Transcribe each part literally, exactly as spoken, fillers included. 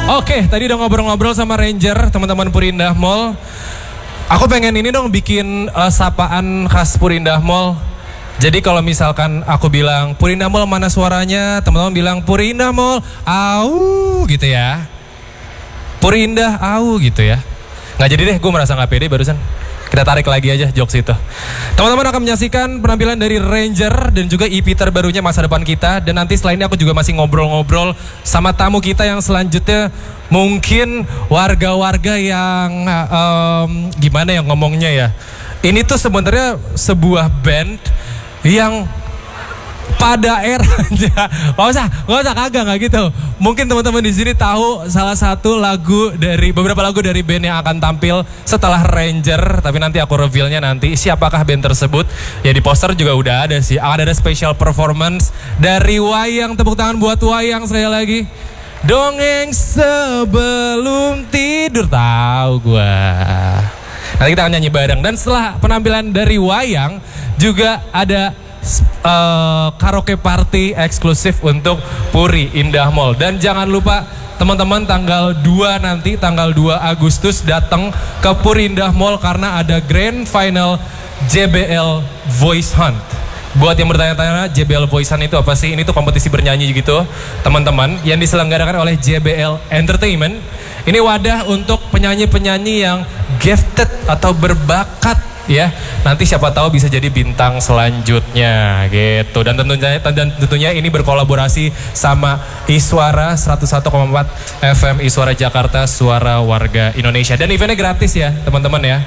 Oke, tadi udah ngobrol-ngobrol sama Ranger, teman-teman Purindah Mall. Aku pengen ini dong bikin uh, sapaan khas Purindah Mall. Jadi kalau misalkan aku bilang Purindah Mall mana suaranya, teman-teman bilang Purindah Mall, au gitu ya. Purindah, au gitu ya. Nggak jadi deh, gue merasa nggak pede barusan. Kita tarik lagi aja jokes itu. Teman-teman akan menyaksikan penampilan dari Ranger dan juga E P terbarunya masa depan kita. Dan nanti selain ini aku juga masih ngobrol-ngobrol sama tamu kita yang selanjutnya. Mungkin warga-warga yang um, gimana ya ngomongnya ya. Ini tuh sebenarnya sebuah band yang pada eranya, nggak usah, nggak usah kagak nggak gitu. Mungkin teman-teman di sini tahu salah satu lagu dari beberapa lagu dari band yang akan tampil setelah Ranger. Tapi nanti aku revealnya nanti siapakah band tersebut. Ya di poster juga udah ada sih. Akan ada special performance dari Wayang. Tepuk tangan buat Wayang sekali lagi. Dongeng sebelum tidur, tahu gua. Nanti kita akan nyanyi bareng. Dan setelah penampilan dari Wayang juga ada Uh, karaoke party eksklusif untuk Puri Indah Mall. Dan jangan lupa teman-teman tanggal dua nanti, tanggal dua Agustus datang ke Puri Indah Mall karena ada grand final J B L Voice Hunt. Buat yang bertanya-tanya J B L Voice Hunt itu apa sih? Ini tuh kompetisi bernyanyi gitu teman-teman yang diselenggarakan oleh J B L Entertainment. Ini wadah untuk penyanyi-penyanyi yang gifted atau berbakat ya, nanti siapa tahu bisa jadi bintang selanjutnya gitu. Dan tentunya dan tentunya ini berkolaborasi sama Iswara seratus satu koma empat F M Iswara Jakarta, suara warga Indonesia. Dan eventnya gratis ya teman-teman ya.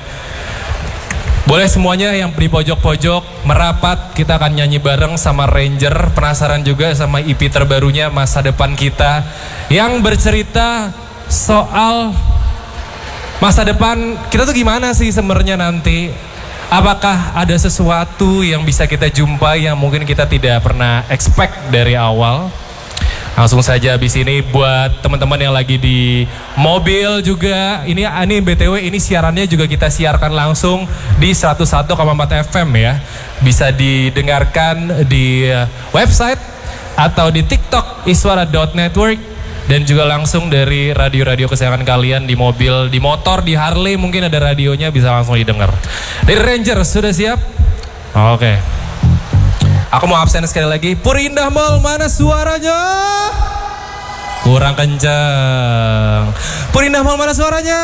Boleh semuanya yang di pojok-pojok merapat, kita akan nyanyi bareng sama Ranger. Penasaran juga sama E P terbarunya masa depan kita yang bercerita soal masa depan kita tuh gimana sih sebenarnya nanti. Apakah ada sesuatu yang bisa kita jumpai yang mungkin kita tidak pernah expect dari awal? Langsung saja habis ini buat teman-teman yang lagi di mobil juga. Ini, ini B T W ini siarannya juga kita siarkan langsung di seratus satu koma empat F M ya. Bisa didengarkan di website atau di TikTok iswara dot network. Dan juga langsung dari radio-radio kesayangan kalian di mobil, di motor, di Harley mungkin ada radionya bisa langsung didengar. Dari Ranger sudah siap? Oke. Aku mau absen sekali lagi. Purindah Mall mana suaranya? Kurang kencang. Purindah Mall mana suaranya?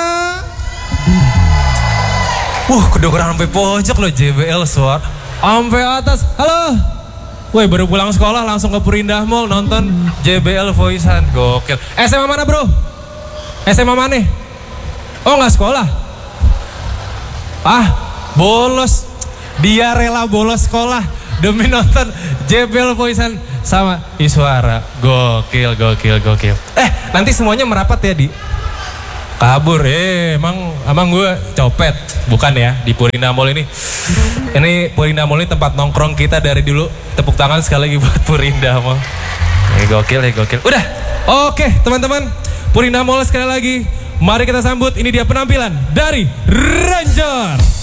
Wuh, kedengeran sampai pojok loh J B L suara. Sampai atas. Halo. Woi, baru pulang sekolah langsung ke Purindah Mall nonton J B L Voice Hunt. Gokil. S M A mana bro? S M A mana? Oh nggak sekolah? Ah, bolos. Dia rela bolos sekolah demi nonton J B L Voice Hunt sama Iswara. Gokil, gokil, gokil. Eh, nanti semuanya merapat ya di kabur. Eh, emang emang gue copet. Bukan ya, di Purindah Mall ini. Ini Purindah Mall ini tempat nongkrong kita dari dulu. Tepuk tangan sekali lagi buat Purindah Mall. Eh, gokil, eh, gokil. Udah, oke teman-teman. Purindah Mall sekali lagi. Mari kita sambut, ini dia penampilan dari Ranger.